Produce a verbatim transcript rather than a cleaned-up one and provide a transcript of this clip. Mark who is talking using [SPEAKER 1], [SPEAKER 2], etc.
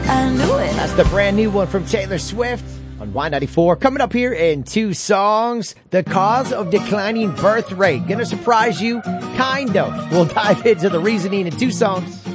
[SPEAKER 1] I knew it.
[SPEAKER 2] That's the brand new one from Taylor Swift on Y ninety-four. Coming up here in two songs, the cause of declining birth rate. Gonna surprise you? Kind of. We'll dive into the reasoning in two songs.